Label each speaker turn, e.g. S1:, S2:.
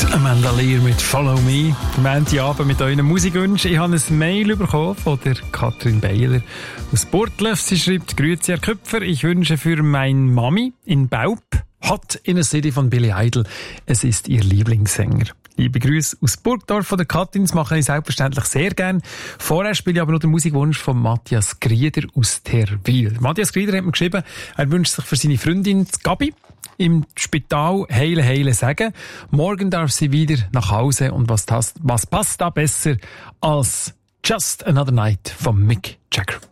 S1: Amanda Lear mit «Follow Me». Am Montagabend mit euren Musikwünschen. Ich habe ein Mail bekommen von der Katrin Beiler aus Burgdorf. Sie schreibt: «Grüezi, Herr Köpfer. Ich wünsche für meine Mami in Baub Hot in a City von Billy Idol. Es ist ihr Lieblingssänger.» Liebe Grüße aus Burgdorf von der Katrin. Das mache ich selbstverständlich sehr gern. Vorher spiele ich aber noch den Musikwunsch von Matthias Grieder aus Terwil. Matthias Grieder hat mir geschrieben, er wünscht sich für seine Freundin Gabi im Spital heile sagen. Morgen darf sie wieder nach Hause. Und was passt da besser als Just Another Night von Mick Jagger?